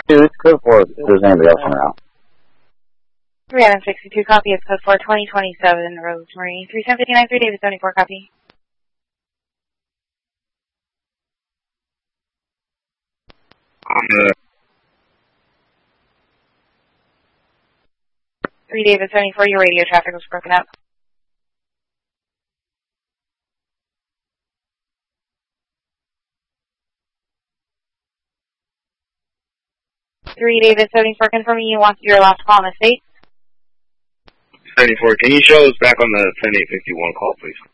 It's code 4 if there's anybody else around. 3 Adam 62, copy. It's code 4, 2027, Rosemary. 3759, 3 David 74, copy. Three David 74, your radio traffic was broken up. Three David 74, confirming you want your last call in the state. 74, can you show us back on the 10851 call, please?